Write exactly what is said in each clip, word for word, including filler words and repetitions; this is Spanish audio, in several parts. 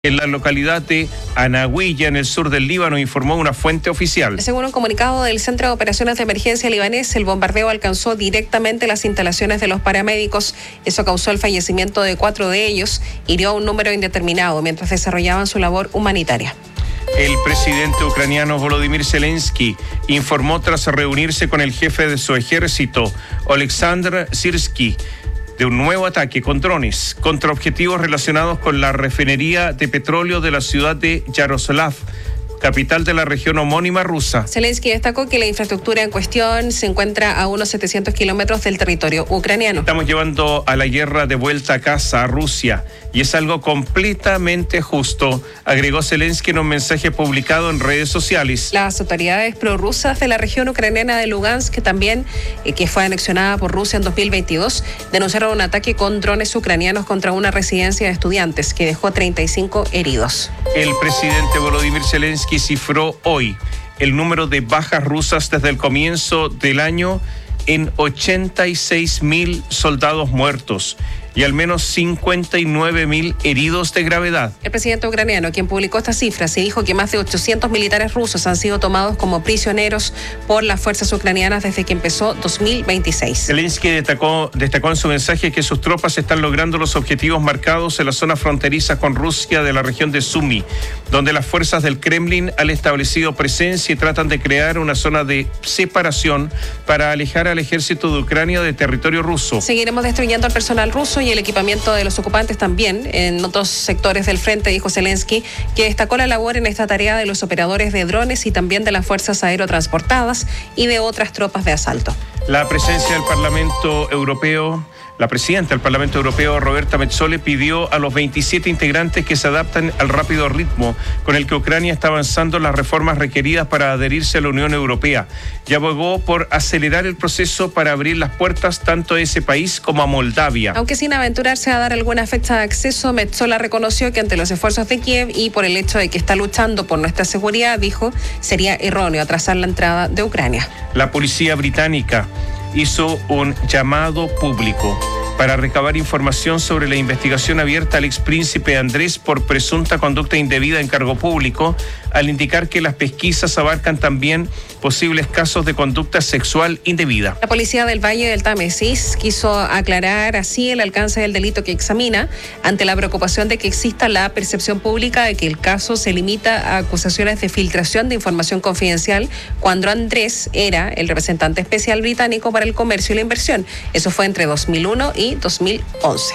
en la localidad de Anahuilla, en el sur del Líbano, informó una fuente oficial. Según un comunicado del Centro de Operaciones de Emergencia libanés, el bombardeo alcanzó directamente las instalaciones de los paramédicos. Eso causó el fallecimiento de cuatro de ellos, hirió a un número indeterminado mientras desarrollaban su labor humanitaria. El presidente ucraniano Volodymyr Zelensky informó tras reunirse con el jefe de su ejército, Oleksandr Syrskyi, de un nuevo ataque con drones contra objetivos relacionados con la refinería de petróleo de la ciudad de Yaroslav, capital de la región homónima rusa. Zelensky destacó que la infraestructura en cuestión se encuentra a unos setecientos kilómetros del territorio ucraniano. Estamos llevando a la guerra de vuelta a casa, a Rusia, y es algo completamente justo, agregó Zelensky en un mensaje publicado en redes sociales. Las autoridades prorrusas de la región ucraniana de Lugansk, que también eh, que fue anexionada por Rusia en dos mil veintidós, denunciaron un ataque con drones ucranianos contra una residencia de estudiantes que dejó treinta y cinco heridos. El presidente Volodymyr Zelensky cifró hoy el número de bajas rusas desde el comienzo del año en ochenta y seis mil soldados muertos y al menos cincuenta y nueve mil heridos de gravedad. El presidente ucraniano, quien publicó estas cifras, y dijo que más de ochocientos militares rusos han sido tomados como prisioneros por las fuerzas ucranianas desde que empezó dos mil veintiséis. Zelensky destacó, destacó en su mensaje que sus tropas están logrando los objetivos marcados en la zona fronteriza con Rusia de la región de Sumy, donde las fuerzas del Kremlin han establecido presencia y tratan de crear una zona de separación para alejar al ejército de Ucrania de territorio ruso. Seguiremos destruyendo al personal ruso y el equipamiento de los ocupantes también en otros sectores del frente, dijo Zelensky, que destacó la labor en esta tarea de los operadores de drones y también de las fuerzas aerotransportadas y de otras tropas de asalto. La presencia del Parlamento Europeo, la presidenta del Parlamento Europeo, Roberta Metsola, pidió a los veintisiete integrantes que se adapten al rápido ritmo con el que Ucrania está avanzando las reformas requeridas para adherirse a la Unión Europea y abogó por acelerar el proceso para abrir las puertas tanto a ese país como a Moldavia. Aunque sin aventurarse a dar alguna fecha de acceso, Metsola reconoció que ante los esfuerzos de Kiev y por el hecho de que está luchando por nuestra seguridad, dijo, sería erróneo atrasar la entrada de Ucrania. La policía británica hizo un llamado público para recabar información sobre la investigación abierta al expríncipe Andrés por presunta conducta indebida en cargo público, al indicar que las pesquisas abarcan también posibles casos de conducta sexual indebida. La policía del Valle del Támesis quiso aclarar así el alcance del delito que examina ante la preocupación de que exista la percepción pública de que el caso se limita a acusaciones de filtración de información confidencial cuando Andrés era el representante especial británico para el comercio y la inversión. Eso fue entre dos mil uno y dos mil once.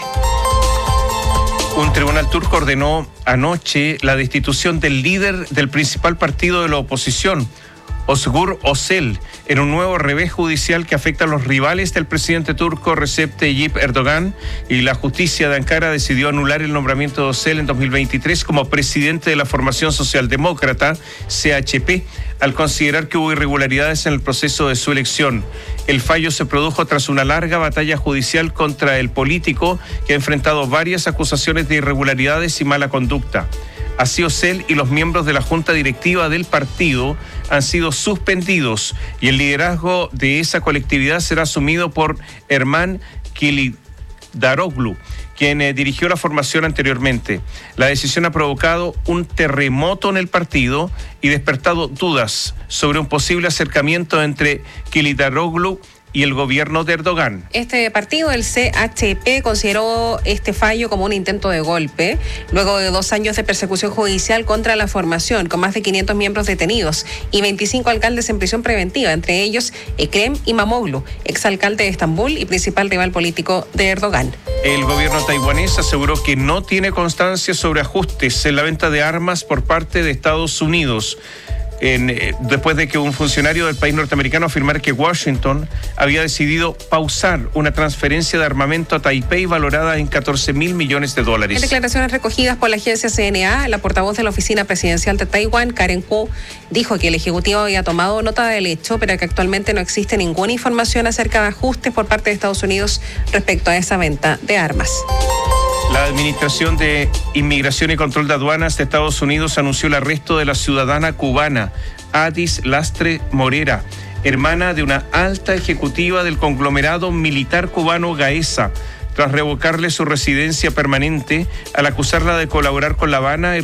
Un tribunal turco ordenó anoche la destitución del líder del principal partido de la oposición, Özgür Özel, en un nuevo revés judicial que afecta a los rivales del presidente turco Recep Tayyip Erdogan, y la justicia de Ankara decidió anular el nombramiento de Özel en dos mil veintitrés como presidente de la formación socialdemócrata, C H P, al considerar que hubo irregularidades en el proceso de su elección. El fallo se produjo tras una larga batalla judicial contra el político, que ha enfrentado varias acusaciones de irregularidades y mala conducta. Así, Özel y los miembros de la junta directiva del partido han sido suspendidos y el liderazgo de esa colectividad será asumido por Erman Kılıçdaroğlu, quien eh, dirigió la formación anteriormente. La decisión ha provocado un terremoto en el partido y despertado dudas sobre un posible acercamiento entre Kılıçdaroğlu y el gobierno de Erdogan. Este partido, el C H P, consideró este fallo como un intento de golpe, luego de dos años de persecución judicial contra la formación, con más de quinientos miembros detenidos y veinticinco alcaldes en prisión preventiva, entre ellos Ekrem İmamoğlu, exalcalde de Estambul y principal rival político de Erdogan. El gobierno taiwanés aseguró que no tiene constancia sobre ajustes en la venta de armas por parte de Estados Unidos, En, eh, después de que un funcionario del país norteamericano afirmara que Washington había decidido pausar una transferencia de armamento a Taipei valorada en catorce mil millones de dólares. En declaraciones recogidas por la agencia C N A, la portavoz de la oficina presidencial de Taiwán, Karen Kuo, dijo que el Ejecutivo había tomado nota del hecho, pero que actualmente no existe ninguna información acerca de ajustes por parte de Estados Unidos respecto a esa venta de armas. La Administración de Inmigración y Control de Aduanas de Estados Unidos anunció el arresto de la ciudadana cubana Adis Lastre Morera, hermana de una alta ejecutiva del conglomerado militar cubano Gaesa, tras revocarle su residencia permanente al acusarla de colaborar con La Habana y